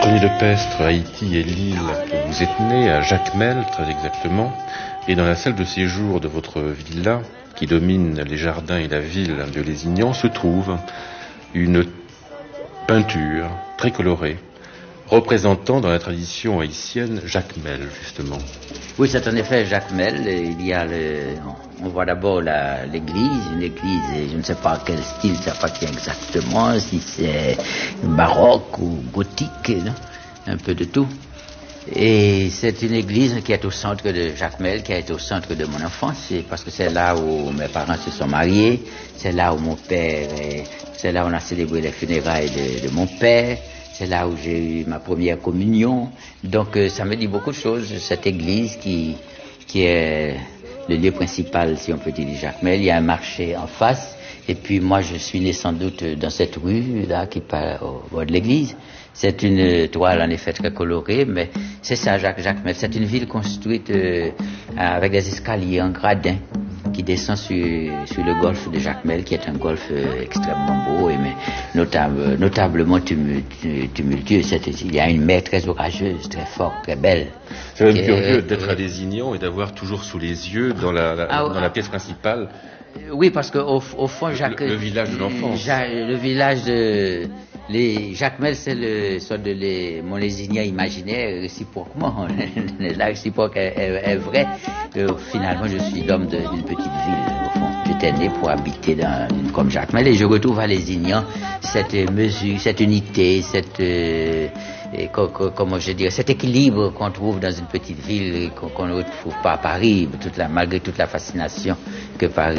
René Lepestre, Haïti et l'île où vous êtes né, à Jacmel très exactement, et dans la salle de séjour de votre villa, qui domine les jardins et la ville de Lézignan, se trouve une peinture très colorée, représentant dans la tradition haïtienne Jacmel, justement. Oui, c'est en effet Jacmel. Il y a on voit d'abord l'église, une église, je ne sais pas à quel style ça appartient exactement, si c'est baroque ou gothique, non, un peu de tout. Et c'est une église qui est au centre de Jacmel, qui a été au centre de mon enfance, parce que c'est là où mes parents se sont mariés, c'est là où mon père, c'est là où on a célébré les funérailles de mon père. C'est là où j'ai eu ma première communion. Donc ça me dit beaucoup de choses, cette église qui est le lieu principal, si on peut dire, de Jacmel. Il y a un marché en face. Et puis moi, je suis né sans doute dans cette rue là qui part au bord de l'église. C'est une toile en effet très colorée, mais c'est ça, Jacmel. C'est une ville construite avec des escaliers en gradin qui descend sur le golfe de Jacmel, qui est un golfe extrêmement beau, mais notablement tumultueux. Il y a une mer très orageuse, très forte, très belle. C'est même curieux d'être à Lézignan et d'avoir toujours sous les yeux, dans la pièce principale. Oui, parce qu'au fond, le village de l'enfance. Le village de Jacmel, c'est mon lézignan imaginaire réciproquement. La réciproque est vraie. Finalement, je suis l'homme d'une petite ville, au fond. J'étais né pour habiter comme Jacmel, et je retrouve à Lézignan cette mesure, cette unité, comment je dirais, cet équilibre qu'on trouve dans une petite ville qu'on ne retrouve pas à Paris, malgré toute la fascination que Paris